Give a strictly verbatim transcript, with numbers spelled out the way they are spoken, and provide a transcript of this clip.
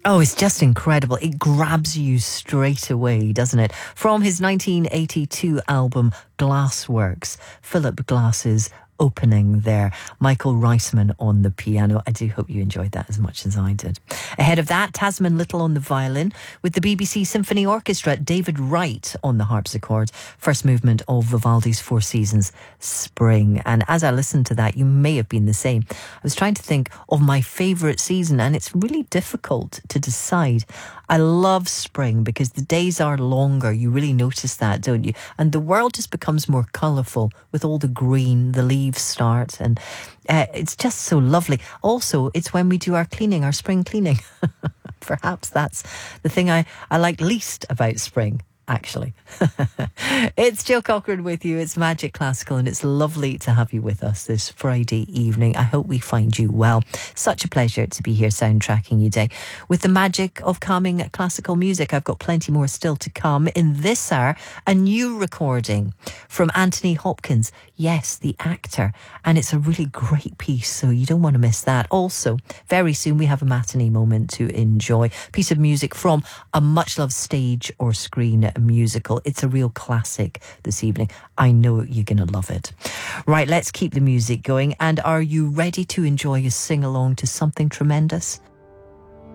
Oh, it's just incredible. It grabs you straight away, doesn't it? From his nineteen eighty-two album Glassworks, Philip Glass's opening there. Michael Reisman on the piano. I do hope you enjoyed that as much as I did. Ahead of that, Tasman Little on the violin with the B B C Symphony Orchestra, David Wright on the harpsichord. First movement of Vivaldi's Four Seasons, Spring. And as I listened to that, you may have been the same. I was trying to think of my favourite season, and it's really difficult to decide. I love spring because the days are longer. You really notice that, don't you? And the world just becomes more colourful with all the green, the leaves start, and uh, it's just so lovely. Also, it's when we do our cleaning, our spring cleaning. Perhaps that's the thing I, I like least about spring, actually. It's Jill Cochran with you. It's Magic Classical, and it's lovely to have you with us this Friday evening. I hope we find you well. Such a pleasure to be here soundtracking your day with the magic of calming classical music. I've got plenty more still to come. In this hour, a new recording from Anthony Hopkins. Yes, the actor. And it's a really great piece, so you don't want to miss that. Also, very soon we have a matinee moment to enjoy. Piece of music from a much-loved stage or screen musical. It's a real classic this evening. I know you're going to love it. Right, let's keep the music going. And are you ready to enjoy a sing-along to something tremendous?